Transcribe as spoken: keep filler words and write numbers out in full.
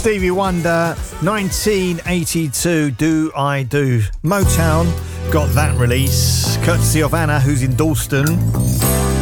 Stevie Wonder, nineteen eighty-two, Do I Do. Motown got that release, courtesy of Anna, who's in Dalston.